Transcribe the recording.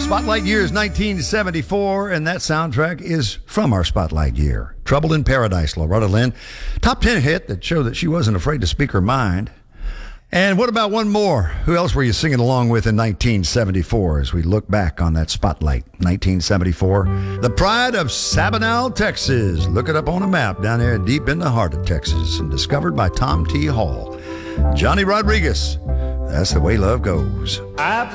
Spotlight year is 1974, and that soundtrack is from our Spotlight year. Trouble in Paradise, Loretta Lynn. Top 10 hit that showed that she wasn't afraid to speak her mind. And what about one more? Who else were you singing along with in 1974 as we look back on that Spotlight? 1974, The Pride of Sabinal, Texas. Look it up on a map down there deep in the heart of Texas and discovered by Tom T. Hall. Johnny Rodriguez. That's the way love goes. I